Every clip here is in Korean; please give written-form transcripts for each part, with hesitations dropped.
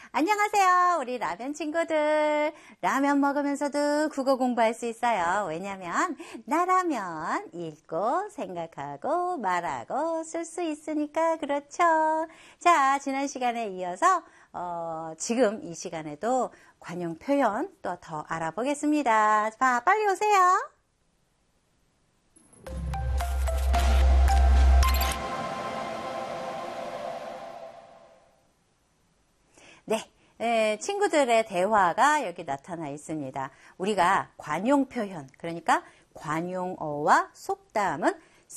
안녕하세요. 우리 라면 친구들. 라면 먹으면서도 국어 공부할 수 있어요. 왜냐면 나라면 읽고 생각하고 말하고 쓸 수 있으니까 그렇죠. 자, 지난 시간에 이어서 지금 이 시간에도 관용 표현 또 더 알아보겠습니다. 자, 빨리 오세요. 네, 친구들의 대화가 여기 나타나 있습니다. 우리가 관용 표현, 그러니까 관용어와 속담은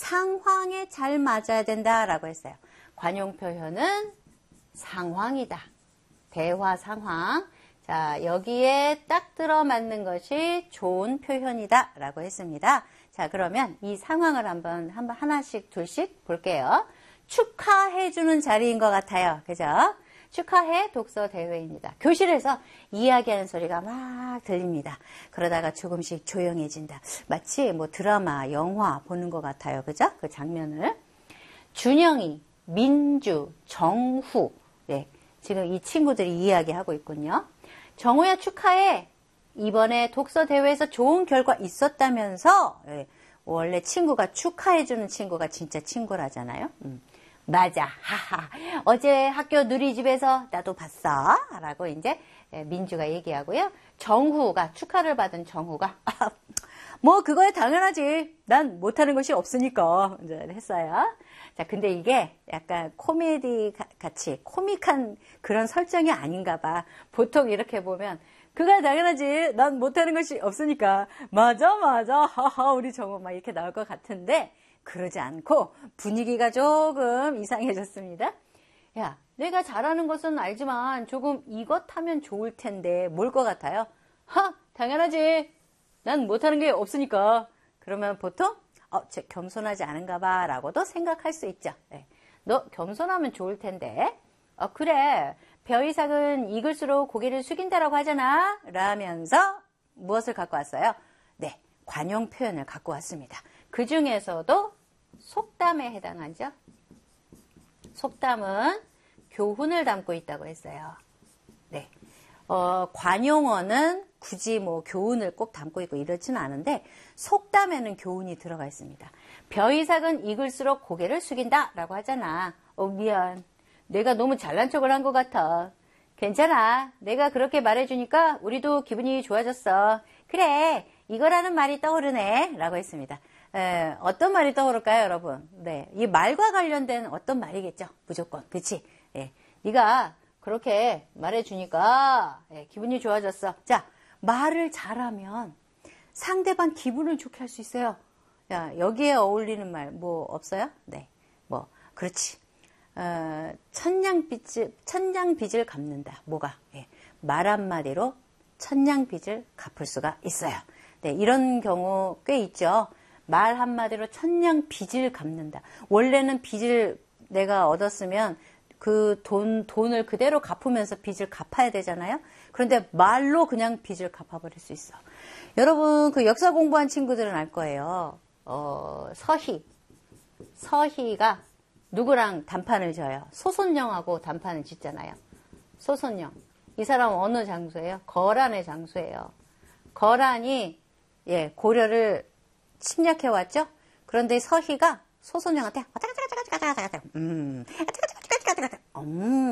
상황에 잘 맞아야 된다라고 했어요. 관용 표현은 상황이다. 대화 상황. 자, 여기에 딱 들어맞는 것이 좋은 표현이다 라고 했습니다. 자, 그러면 이 상황을 한번 하나씩 둘씩 볼게요. 축하해주는 자리인 것 같아요. 그죠? 축하해 독서 대회입니다. 교실에서 이야기하는 소리가 막 들립니다. 그러다가 조금씩 조용해진다. 마치 뭐 드라마, 영화 보는 것 같아요. 그죠? 그 장면을. 준영이, 민주, 정후. 네, 지금 이 친구들이 이야기하고 있군요. 정후야 축하해. 이번에 독서 대회에서 좋은 결과 있었다면서. 네, 원래 친구가 축하해주는 친구가 진짜 친구라잖아요. 맞아. 하하. 어제 학교 누리집에서 나도 봤어. 라고 이제 민주가 얘기하고요. 정후가, 축하를 받은 정후가, 뭐, 그거야 당연하지. 난 못하는 것이 없으니까. 이제 했어요. 자, 근데 이게 약간 코미디 같이, 코믹한 그런 설정이 아닌가 봐. 보통 이렇게 보면, 그거야 당연하지. 난 못하는 것이 없으니까. 맞아, 맞아. 하하, 우리 정후 막 이렇게 나올 것 같은데, 그러지 않고 분위기가 조금 이상해졌습니다. 야, 내가 잘하는 것은 알지만 조금 이것 하면 좋을 텐데 뭘 것 같아요? 당연하지. 난 못하는 게 없으니까. 그러면 보통 쟤 겸손하지 않은가 봐 라고도 생각할 수 있죠. 네. 너 겸손하면 좋을 텐데. 그래. 벼이삭은 익을수록 고개를 숙인다라고 하잖아. 라면서 무엇을 갖고 왔어요? 네, 관용 표현을 갖고 왔습니다. 그 중에서도 속담에 해당하죠. 속담은 교훈을 담고 있다고 했어요. 네. 관용어는 굳이 뭐 교훈을 꼭 담고 있고 이렇지는 않은데 속담에는 교훈이 들어가 있습니다. 벼이삭은 익을수록 고개를 숙인다 라고 하잖아. 미안. 내가 너무 잘난 척을 한 것 같아. 괜찮아. 내가 그렇게 말해주니까 우리도 기분이 좋아졌어. 그래. 이거라는 말이 떠오르네. 라고 했습니다. 어떤 말이 떠오를까요, 여러분? 네, 이 말과 관련된 어떤 말이겠죠, 무조건, 그렇지? 예, 네가 그렇게 말해주니까 기분이 좋아졌어. 자, 말을 잘하면 상대방 기분을 좋게 할 수 있어요. 야, 여기에 어울리는 말 뭐 없어요? 네, 뭐 그렇지. 천냥빚을 갚는다. 뭐가? 예, 말 한마디로 천냥빚을 갚을 수가 있어요. 네, 이런 경우 꽤 있죠. 말 한마디로 천냥 빚을 갚는다. 원래는 빚을 내가 얻었으면 그 돈을 그대로 갚으면서 빚을 갚아야 되잖아요. 그런데 말로 그냥 빚을 갚아버릴 수 있어. 여러분, 그 역사 공부한 친구들은 알 거예요. 서희가 누구랑 단판을 져요? 소손령하고 단판을 짓잖아요. 소손령. 이 사람은 어느 장소예요? 거란의 장소예요. 거란이 고려를 침략해왔죠? 그런데 서희가 소손령한테